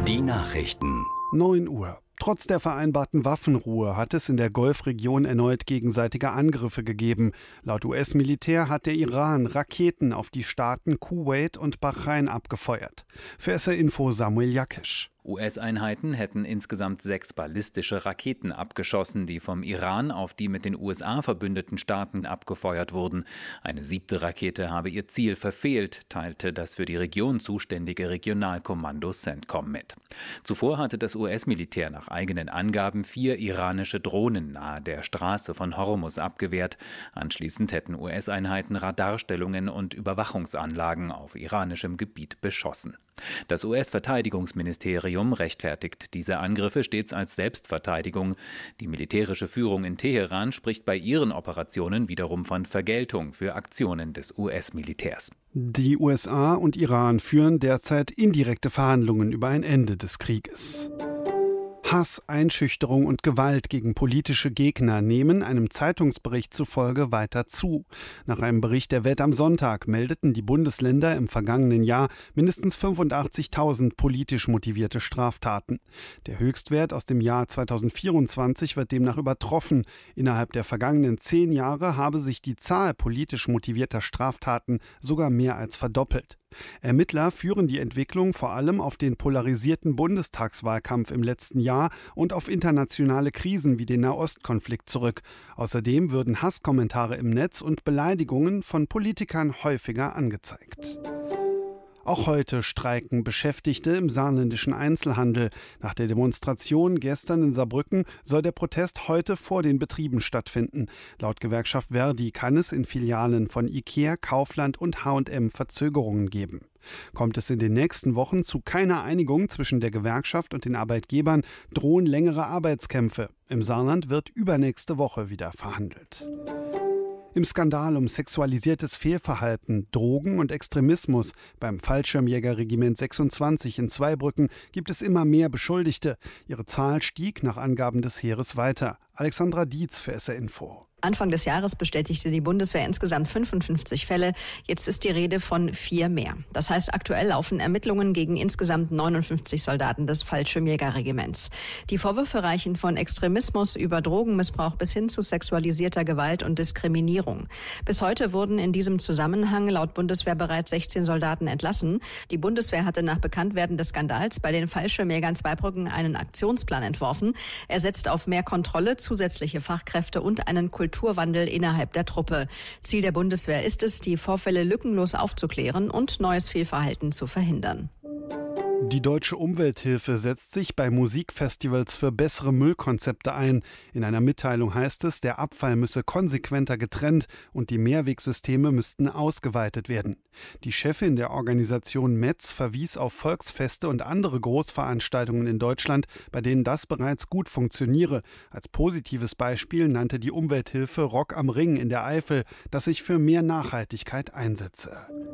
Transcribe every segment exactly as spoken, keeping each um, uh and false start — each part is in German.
Die Nachrichten. neun Uhr. Trotz der vereinbarten Waffenruhe hat es in der Golfregion erneut gegenseitige Angriffe gegeben. Laut U S-Militär hat der Iran Raketen auf die Staaten Kuwait und Bahrain abgefeuert. Für S R Info Samuel Jakisch. U S-Einheiten hätten insgesamt sechs ballistische Raketen abgeschossen, die vom Iran auf die mit den U S A verbündeten Staaten abgefeuert wurden. Eine siebte Rakete habe ihr Ziel verfehlt, teilte das für die Region zuständige Regionalkommando CENTCOM mit. Zuvor hatte das U S-Militär nach eigenen Angaben vier iranische Drohnen nahe der Straße von Hormuz abgewehrt. Anschließend hätten U S-Einheiten Radarstellungen und Überwachungsanlagen auf iranischem Gebiet beschossen. Das U S-Verteidigungsministerium rechtfertigt diese Angriffe stets als Selbstverteidigung. Die militärische Führung in Teheran spricht bei ihren Operationen wiederum von Vergeltung für Aktionen des U S-Militärs. Die U S A und Iran führen derzeit indirekte Verhandlungen über ein Ende des Krieges. Hass, Einschüchterung und Gewalt gegen politische Gegner nehmen einem Zeitungsbericht zufolge weiter zu. Nach einem Bericht der Welt am Sonntag meldeten die Bundesländer im vergangenen Jahr mindestens fünfundachtzigtausend politisch motivierte Straftaten. Der Höchstwert aus dem Jahr zweitausendvierundzwanzig wird demnach übertroffen. Innerhalb der vergangenen zehn Jahre habe sich die Zahl politisch motivierter Straftaten sogar mehr als verdoppelt. Ermittler führen die Entwicklung vor allem auf den polarisierten Bundestagswahlkampf im letzten Jahr und auf internationale Krisen wie den Nahostkonflikt zurück. Außerdem würden Hasskommentare im Netz und Beleidigungen von Politikern häufiger angezeigt. Auch heute streiken Beschäftigte im saarländischen Einzelhandel. Nach der Demonstration gestern in Saarbrücken soll der Protest heute vor den Betrieben stattfinden. Laut Gewerkschaft Verdi kann es in Filialen von IKEA, Kaufland und H und M Verzögerungen geben. Kommt es in den nächsten Wochen zu keiner Einigung zwischen der Gewerkschaft und den Arbeitgebern, drohen längere Arbeitskämpfe. Im Saarland wird übernächste Woche wieder verhandelt. Im Skandal um sexualisiertes Fehlverhalten, Drogen und Extremismus beim Fallschirmjägerregiment sechsundzwanzig in Zweibrücken gibt es immer mehr Beschuldigte. Ihre Zahl stieg nach Angaben des Heeres weiter. Alexandra Dietz für S R Info. Anfang des Jahres bestätigte die Bundeswehr insgesamt fünfundfünfzig Fälle. Jetzt ist die Rede von vier mehr. Das heißt, aktuell laufen Ermittlungen gegen insgesamt neunundfünfzig Soldaten des Fallschirmjägerregiments. Die Vorwürfe reichen von Extremismus über Drogenmissbrauch bis hin zu sexualisierter Gewalt und Diskriminierung. Bis heute wurden in diesem Zusammenhang laut Bundeswehr bereits sechzehn Soldaten entlassen. Die Bundeswehr hatte nach Bekanntwerden des Skandals bei den Fallschirmjägern Zweibrücken einen Aktionsplan entworfen. Er setzt auf mehr Kontrolle, zusätzliche Fachkräfte und einen Kulturwandel innerhalb der Truppe. Ziel der Bundeswehr ist es, die Vorfälle lückenlos aufzuklären und neues Fehlverhalten zu verhindern. Die Deutsche Umwelthilfe setzt sich bei Musikfestivals für bessere Müllkonzepte ein. In einer Mitteilung heißt es, der Abfall müsse konsequenter getrennt und die Mehrwegsysteme müssten ausgeweitet werden. Die Chefin der Organisation Metz verwies auf Volksfeste und andere Großveranstaltungen in Deutschland, bei denen das bereits gut funktioniere. Als positives Beispiel nannte die Umwelthilfe Rock am Ring in der Eifel, das sich für mehr Nachhaltigkeit einsetze.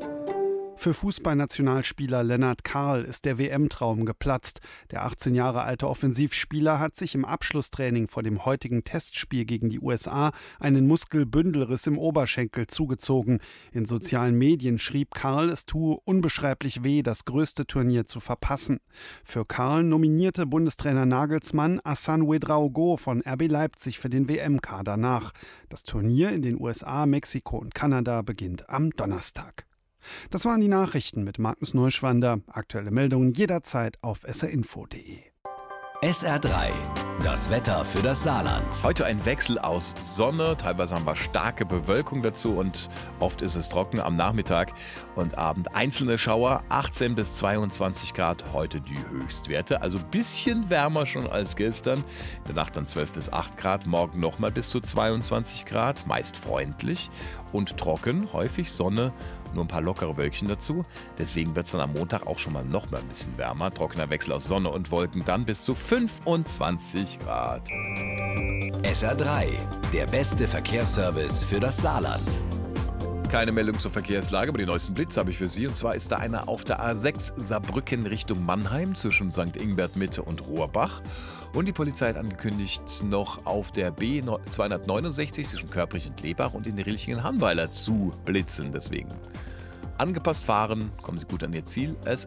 Für Fußballnationalspieler Lennart Karl ist der W M-Traum geplatzt. Der achtzehn Jahre alte Offensivspieler hat sich im Abschlusstraining vor dem heutigen Testspiel gegen die U S A einen Muskelbündelriss im Oberschenkel zugezogen. In sozialen Medien schrieb Karl, es tue unbeschreiblich weh, das größte Turnier zu verpassen. Für Karl nominierte Bundestrainer Nagelsmann Hassan Ouedraogo von R B Leipzig für den W M-Kader nach. Das Turnier in den U S A, Mexiko und Kanada beginnt am Donnerstag. Das waren die Nachrichten mit Markus Neuschwander. Aktuelle Meldungen jederzeit auf s r info punkt d e. S R drei, das Wetter für das Saarland. Heute ein Wechsel aus Sonne, teilweise haben wir starke Bewölkung dazu und oft ist es trocken am Nachmittag und Abend. Einzelne Schauer, achtzehn bis zweiundzwanzig Grad, heute die Höchstwerte. Also ein bisschen wärmer schon als gestern. In der Nacht dann zwölf bis acht Grad, morgen nochmal bis zu zweiundzwanzig Grad, meist freundlich und trocken, häufig Sonne, nur ein paar lockere Wölkchen dazu. Deswegen wird es dann am Montag auch schon mal noch mal ein bisschen wärmer. Trockener Wechsel aus Sonne und Wolken, dann bis zu fünfundzwanzig Grad. S R drei, der beste Verkehrsservice für das Saarland. Keine Meldung zur Verkehrslage, aber die neuesten Blitz habe ich für Sie. Und zwar ist da einer auf der A sechs Saarbrücken Richtung Mannheim zwischen Sankt Ingbert Mitte und Rohrbach. Und die Polizei hat angekündigt, noch auf der B zweihundertneunundsechzig zwischen Körprich und Lebach und in Rilchingen-Hanweiler zu blitzen. Deswegen angepasst fahren, kommen Sie gut an Ihr Ziel. Es